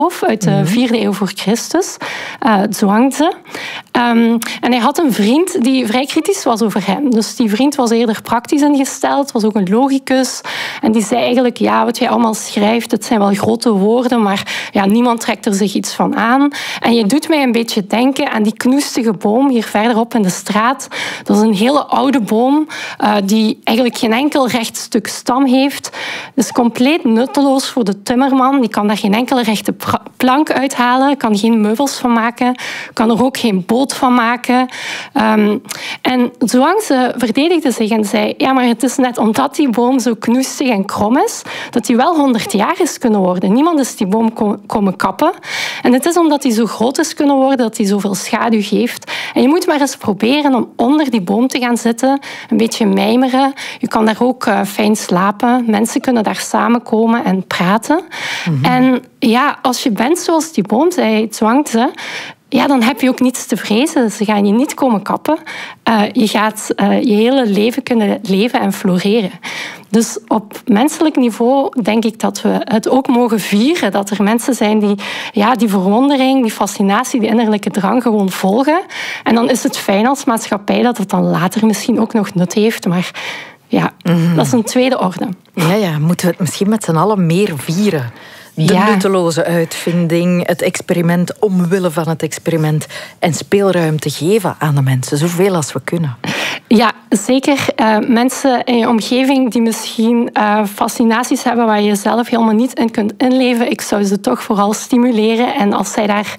uit de 4e eeuw voor Christus, Zhuangzi. En hij had een vriend die vrij kritisch was over hem. Dus die vriend was eerder praktisch ingesteld, was ook een logicus. En die zei eigenlijk, ja, wat jij allemaal schrijft, het zijn wel grote woorden, maar ja, niemand trekt er zich iets van aan. En je doet mij een beetje denken aan die knoestige boom hier verderop in de straat. Dat is een hele oude boom die eigenlijk geen enkel recht stuk stam heeft. Dat is compleet nutteloos voor de timmerman. Die kan daar geen enkele rechte plank uithalen, kan geen meubels van maken, kan er ook geen boot van maken. En Zhuangzi verdedigde zich en zei, ja, maar het is net omdat die boom zo knoestig en krom is, dat die wel 100 jaar is kunnen worden. Niemand is die boom komen kappen. En het is omdat die zo groot is kunnen worden, dat die zoveel schaduw geeft. En je moet maar eens proberen om onder die boom te gaan zitten, een beetje mijmeren. Je kan daar ook fijn slapen. Mensen kunnen daar samenkomen en praten. En ja, als je bent zoals die boom, zei Zhuangzi, ja, dan heb je ook niets te vrezen. Ze gaan je niet komen kappen. Je gaat je hele leven kunnen leven en floreren. Dus op menselijk niveau denk ik dat we het ook mogen vieren. Dat er mensen zijn die die verwondering, die fascinatie, die innerlijke drang gewoon volgen. En dan is het fijn als maatschappij dat het dan later misschien ook nog nut heeft. Maar ja, dat is een tweede orde. Ja, moeten we het misschien met z'n allen meer vieren? De nutteloze uitvinding, het experiment omwille van het experiment en speelruimte geven aan de mensen, zoveel als we kunnen. Ja, zeker. Mensen in je omgeving die misschien fascinaties hebben waar je zelf helemaal niet in kunt inleven, ik zou ze toch vooral stimuleren. En als zij daar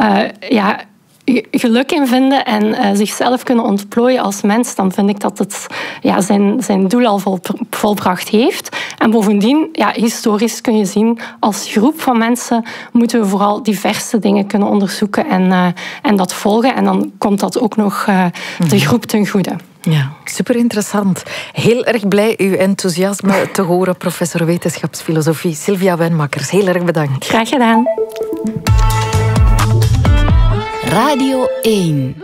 geluk in vinden en zichzelf kunnen ontplooien als mens, dan vind ik dat het zijn doel al volbracht heeft. En bovendien, historisch kun je zien, als groep van mensen moeten we vooral diverse dingen kunnen onderzoeken en dat volgen. En dan komt dat ook nog de groep ten goede. Ja, super interessant. Heel erg blij uw enthousiasme te horen, professor wetenschapsfilosofie Sylvia Wenmakers. Heel erg bedankt. Graag gedaan. Radio 1